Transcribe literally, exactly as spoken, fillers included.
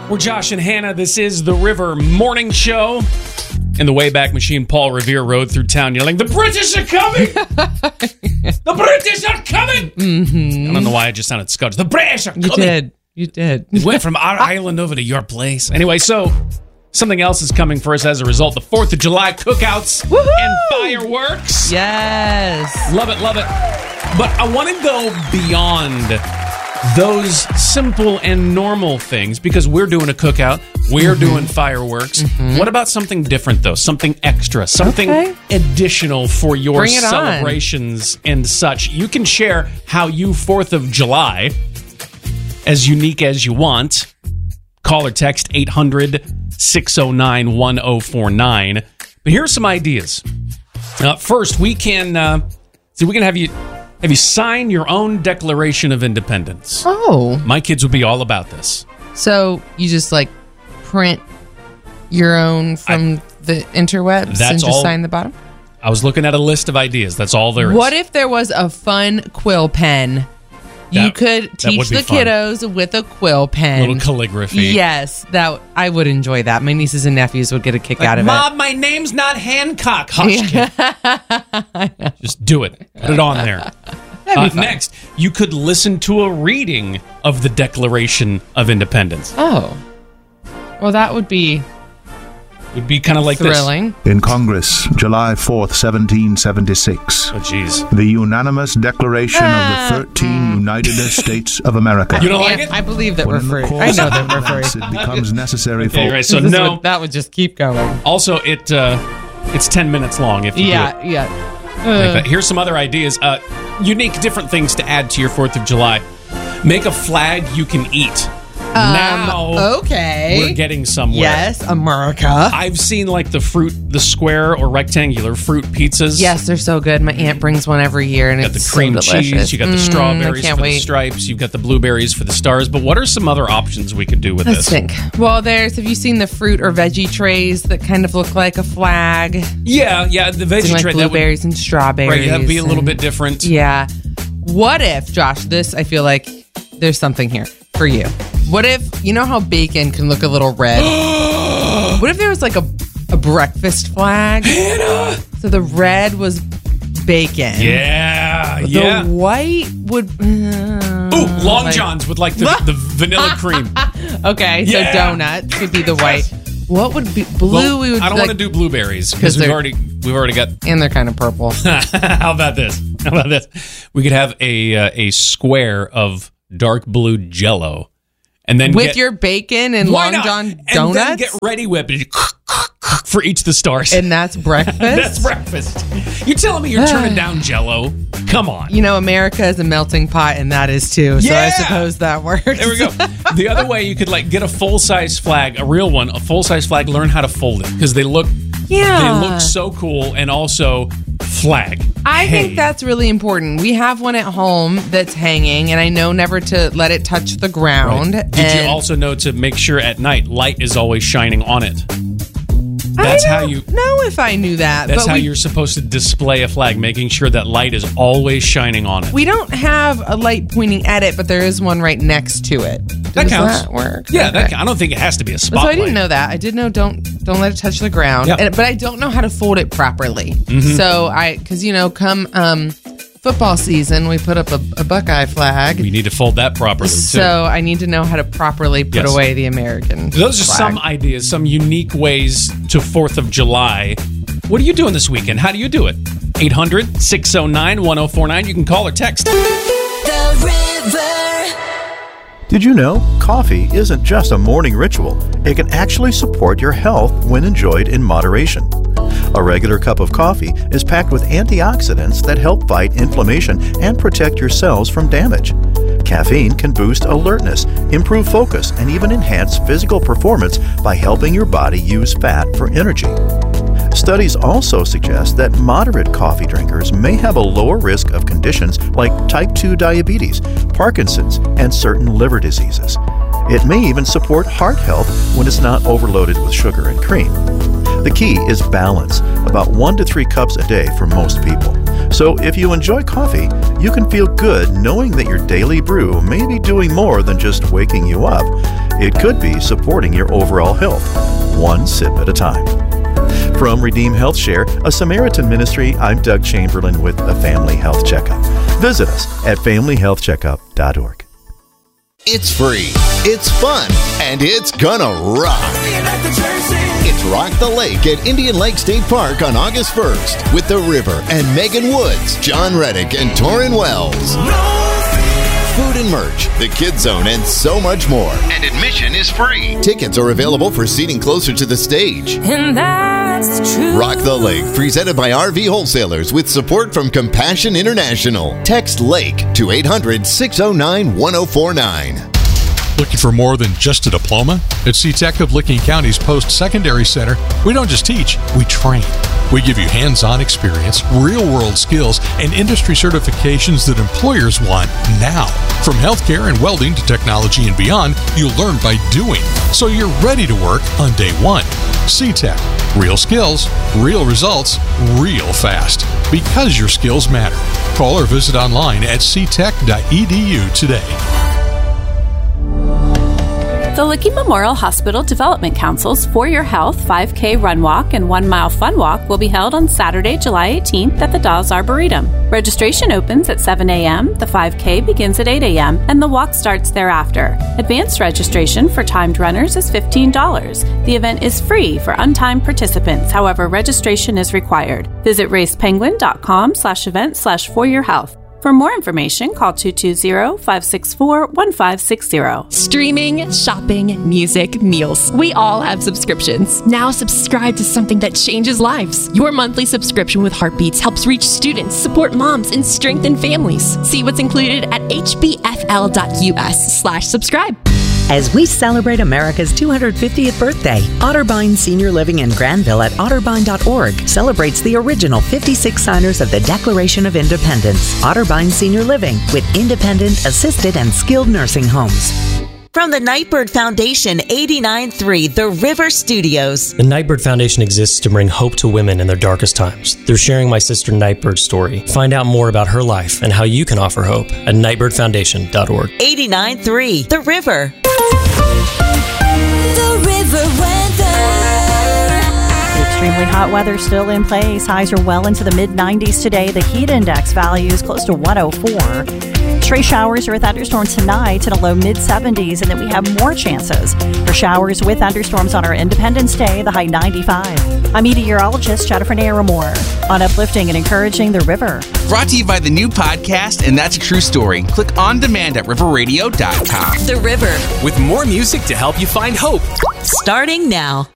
We're Josh and Hannah. This is the River Morning Show. In the Wayback Machine, Paul Revere rode through town yelling, "The British are coming! The British are coming!" Mm-hmm. I don't know why I just sounded Scottish. The British are coming! You did. You did. It went from our island over to your place. Anyway, so something else is coming for us as a result. The fourth of July cookouts Woohoo! and fireworks. Yes. Love it, love it. But I want to go beyond those simple and normal things because we're doing a cookout. We're mm-hmm. doing fireworks. Mm-hmm. What about something different, though? Something extra, something okay. additional for your celebrations on. And such. You can share how you fourth of July, as unique as you want. Call or text eight hundred, six oh nine, one oh four nine. But here are some ideas. Uh, first, we can uh, see we can have you have you sign your own Declaration of Independence. Oh, my kids would be all about this. So you just like print your own from I, the interwebs and just all, sign the bottom? I was looking at a list of ideas. That's all there is. What if there was a fun quill pen? That, you could teach the fun. Kiddos with a quill pen. A little calligraphy. Yes, that I would enjoy that. My nieces and nephews would get a kick like, out of Mom, it. Mom, my name's not Hancock. Hush, kid. Just do it. Put it on there. Uh, next, you could listen to a reading of the Declaration of Independence. Oh. Well, that would be... Would be kind of like thrilling. This. In Congress, July fourth, seventeen seventy-six. Oh, jeez. The unanimous declaration uh, of the thirteen United States of America. You don't like it? I believe that when we're free. I know that we're free. It becomes necessary okay, for... Right, so no. Would, that would just keep going. Also, it uh, it's ten minutes long if you yeah, do it. Yeah, uh. Like Here's some other ideas. Uh, unique, different things to add to your fourth of July. Make a flag you can eat. Um, now, okay. we're getting somewhere. Yes, America. I've seen like the fruit, the square or rectangular fruit pizzas. Yes, they're so good. My aunt brings one every year, and you it's got the cream so delicious. cheese. You got the mm, strawberries for wait. the stripes. You've got the blueberries for the stars. But what are some other options we could do with Let's this? think. Well, there's. Have you seen the fruit or veggie trays that kind of look like a flag? Yeah, yeah. The veggie like tray. Blueberries that would, and strawberries. Right, that'd be a little and, bit different. Yeah. What if, Josh? This I feel like there's something here for you. What if, you know how bacon can look a little red? What if there was like a, a breakfast flag? Hannah! So the red was bacon. Yeah, the yeah. The white would... Uh, Ooh, Long like, Johns with like the, the vanilla cream. Okay, yeah. so donuts would be the white. What would be blue? Well, we would I don't like, want to do blueberries because we've already we've already got... And they're kind of purple. How about this? How about this? We could have a uh, a square of dark blue Jell-O. And then with get, your bacon and Long John donuts? And then get Ready Whip for each of the stars. And that's breakfast? That's breakfast. You're telling me you're turning down Jell-O? Come on. You know, America is a melting pot, and that is too. So yeah. I suppose that works. There we go. The other way, you could like get a full-size flag, a real one, a full-size flag, learn how to fold it. Because they look, yeah. they look so cool, and also flag. I hey. think that's really important. We have one at home that's hanging, and I know never to let it touch the ground. Right. Did and you also know to make sure at night light is always shining on it? That's I how don't you know if I knew that. That's but how we, you're supposed to display a flag, making sure that light is always shining on it. We don't have a light pointing at it, but there is one right next to it. Does that counts. That work? Yeah, okay. that, I don't think it has to be a spotlight. So I didn't know that. I did know don't don't let it touch the ground. Yep. And, but I don't know how to fold it properly. Mm-hmm. So I, because you know, come um, football season, we put up a, a Buckeye flag. We need to fold that properly, too. So I need to know how to properly put yes. away the American Those are flag. some ideas, some unique ways to fourth of July. What are you doing this weekend? How do you do it? eight hundred, six oh nine, one oh four nine. You can call or text. The River. Did you know coffee isn't just a morning ritual? It can actually support your health when enjoyed in moderation. A regular cup of coffee is packed with antioxidants that help fight inflammation and protect your cells from damage. Caffeine can boost alertness, improve focus, and even enhance physical performance by helping your body use fat for energy. Studies also suggest that moderate coffee drinkers may have a lower risk of conditions like type two diabetes, Parkinson's, and certain liver diseases. It may even support heart health when it's not overloaded with sugar and cream. The key is balance, about one to three cups a day for most people. So if you enjoy coffee, you can feel good knowing that your daily brew may be doing more than just waking you up. it could be supporting your overall health, one sip at a time. From Redeem Health Share, a Samaritan ministry, I'm Doug Chamberlain with the Family Health Checkup. Visit us at family health checkup dot org. It's free, it's fun, and it's gonna rock. It's Rock the Lake at Indian Lake State Park on August first with The River and Megan Woods, John Reddick, and Torrin Wells. Food and merch, the Kids Zone, and so much more. And admission is free. Tickets are available for seating closer to the stage. And that's true. Rock the Lake, presented by R V Wholesalers with support from Compassion International. Text LAKE to eight hundred, six oh nine, one oh four nine. Looking for more than just a diploma? At SeaTech of Licking County's Post-Secondary Center, we don't just teach, we train. We give you hands-on experience, real-world skills, and industry certifications that employers want now. From healthcare and welding to technology and beyond, you'll learn by doing, so you're ready to work on day one. SeaTech. Real skills, real results, real fast. Because your skills matter. Call or visit online at c tech dot e d u today. The Licking Memorial Hospital Development Council's For Your Health five K Run Walk and one mile Fun Walk will be held on Saturday, July eighteenth at the Dawes Arboretum. Registration opens at seven a.m., the five K begins at eight a.m., and the walk starts thereafter. Advanced registration for timed runners is fifteen dollars. The event is free for untimed participants, however, registration is required. Visit racepenguin.com slash event slash for your health. For more information, call two two zero, five six four, one five six zero. Streaming, shopping, music, meals. We all have subscriptions. Now subscribe to something that changes lives. Your monthly subscription with Heartbeats helps reach students, support moms, and strengthen families. See what's included at h b f l dot u s slash subscribe. As we celebrate America's two hundred fiftieth birthday, Otterbein Senior Living in Granville at otterbein dot org celebrates the original fifty-six signers of the Declaration of Independence. Otterbein Senior Living with independent, assisted, and skilled nursing homes. From the Nightbird Foundation, eighty-nine point three The River Studios. The Nightbird Foundation exists to bring hope to women in their darkest times through sharing my sister Nightbird's story. Find out more about her life and how you can offer hope at nightbird foundation dot org. eighty-nine point three The River. The River weather. Extremely hot weather still in place. Highs are well into the mid nineties today. The heat index value is close to one oh four. Stray showers or thunderstorms tonight in a low mid seventies, and then we have more chances for showers with thunderstorms on our Independence Day, the high ninety-five. I'm meteorologist Jennifer Naramore on uplifting and encouraging the river. Brought to you by the new podcast, And That's a True Story. Click on demand at river radio dot com. The River. With more music to help you find hope. Starting now.